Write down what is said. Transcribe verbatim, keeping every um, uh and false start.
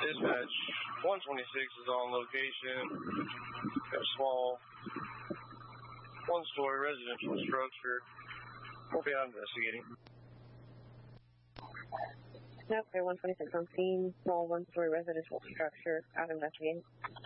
Dispatch, one twenty-six is on location. Got a small one-story residential structure. We'll be out investigating. Nope, they're one twenty-six on scene. Small one-story residential structure. Out investigating.